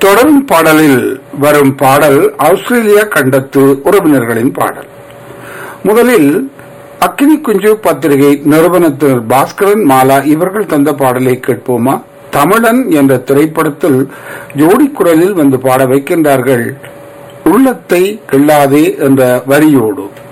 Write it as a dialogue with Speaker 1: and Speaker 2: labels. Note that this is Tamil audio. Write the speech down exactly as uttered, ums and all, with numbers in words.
Speaker 1: தொடரும் பாடலில் வரும் பாடல் ஆஸ்திரேலியா கண்டத்து உறவினர்களின் பாடல். முதலில் அக்கினி குஞ்சு பத்திரிகை நிறுவனத்தினர் பாஸ்கரன் மாலா இவர்கள் தந்த பாடலை கேட்போமா? தமிழன் என்ற திரைப்படத்தில் ஜோடி குரலில் வந்து பாட வைக்கின்றார்கள், உள்ளத்தை கிள்ளாதே என்ற வரியோடு.